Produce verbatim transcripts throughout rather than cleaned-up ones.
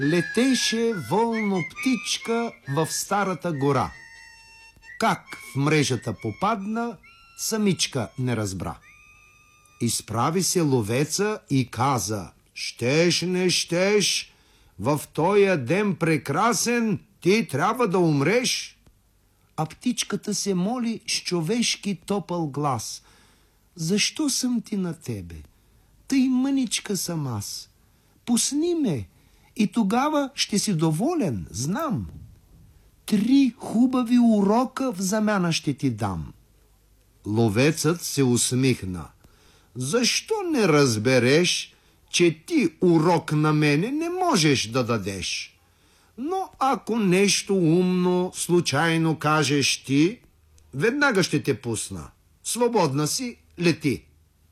Летеше волно птичка в старата гора. Как в мрежата попадна, самичка не разбра. Изправи се ловеца и каза: щеш, не щеш, в тоя ден прекрасен ти трябва да умреш. А птичката се моли с човешки топъл глас: защо съм ти на тебе? Тъй мъничка съм аз. Пусни ме и тогава ще си доволен, знам. Три хубави урока в замяна ще ти дам. Ловецът се усмихна: защо не разбереш, че ти урок на мене не можеш да дадеш? Но ако нещо умно случайно кажеш ти, веднага ще те пусна. Свободна си, лети.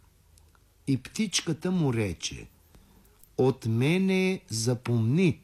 И птичката му рече: от мене запомни,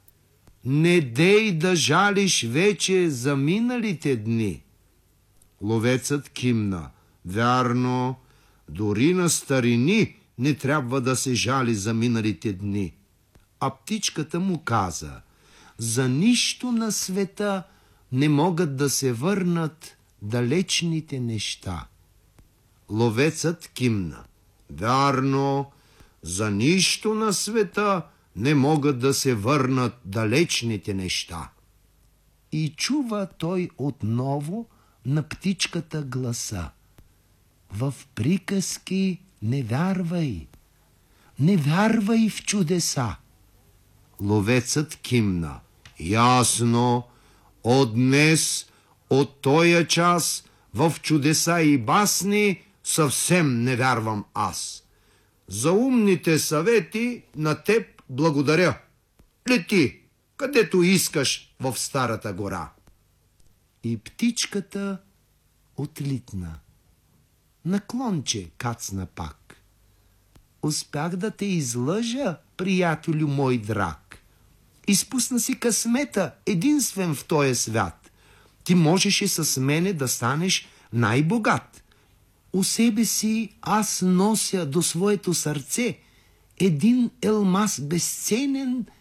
не дей да жалиш вече за миналите дни. Ловецът кимна: вярно, дори на старини не трябва да се жали за миналите дни. А птичката му каза: за нищо на света не могат да се върнат далечните неща. Ловецът кимна: вярно, за нищо на света не могат да се върнат далечните неща. И чува той отново на птичката гласа: в приказки не вярвай, не вярвай в чудеса. Ловецът кимна: ясно, от днес, от тоя час в чудеса и басни съвсем не вярвам аз. За умните съвети на теб благодаря. Лети, където искаш в старата гора. И птичката отлитна. Наклонче кацна пак. Успях да те излъжа, приятелю мой драг. Изпусна си късмета, единствен в този свят. Ти можеше с мене да станеш най-богат. У себе си аз нося до своето сърце един елмаз безценен